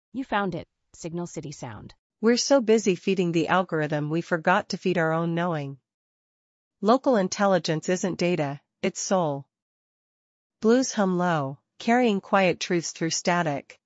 You found it, Signal City Sound. We're so busy feeding the algorithm we forgot to feed our own knowing. Local intelligence isn't data, it's soul. Blues hum low, carrying quiet truths through static.